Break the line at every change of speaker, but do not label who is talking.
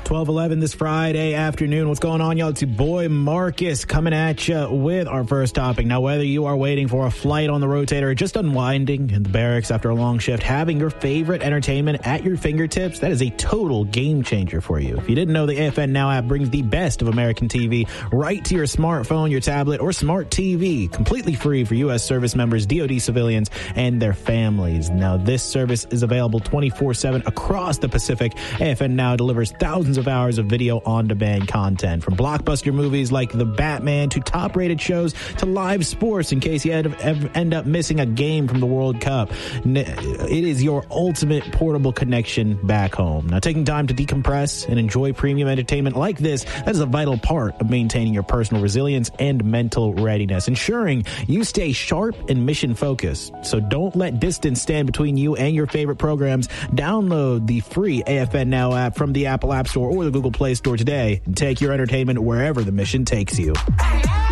12:11 this Friday afternoon. What's going on, y'all? It's your boy Marcus coming at you with our first topic. Now, whether you are waiting for a flight on the rotator or just unwinding in the barracks after a long shift, having your favorite entertainment at your fingertips, that is a total game changer for you. If you didn't know, the AFN Now app brings the best of American TV right to your smartphone, your tablet, or smart TV, completely free for U.S. service members, DoD civilians, and their families. Now, this service is available 24/7 across the Pacific. AFN Now delivers thousands of hours of video on-demand content, from blockbuster movies like The Batman to top-rated shows to live sports in case you end up missing a game from the World Cup. It is your ultimate portable connection back home. Now, taking time to decompress and enjoy premium entertainment like this, that is a vital part of maintaining your personal resilience and mental readiness, ensuring you stay sharp and mission-focused. So don't let distance stand between you and your favorite programs. Download the free AFN Now app from the Apple App Store or the Google Play Store today and take your entertainment wherever the mission takes you.